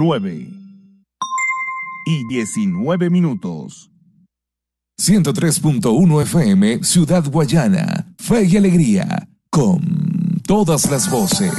9:19. 103.1 FM, Ciudad Guayana. Fe y alegría, con todas las voces.